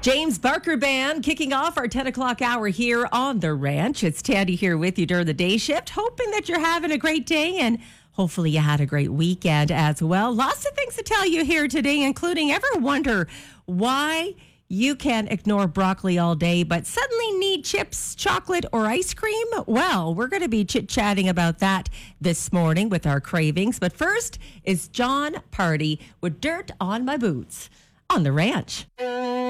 James Barker Band kicking off our 10 o'clock hour here on The Ranch. It's Tandy here with you during the day shift, hoping that you're having a great day and hopefully you had a great weekend as well. Lots of things to tell you here today, including ever wonder why you can ignore broccoli all day but suddenly need chips, chocolate, or ice cream? Well, we're going to be chit-chatting about that this morning with our cravings. But first is Jon Pardi with Dirt on My Boots on The Ranch.